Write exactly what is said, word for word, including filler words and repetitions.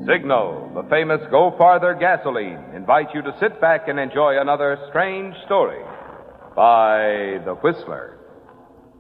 Signal, the famous Go Farther gasoline, invites you to sit back and enjoy another strange story by The Whistler.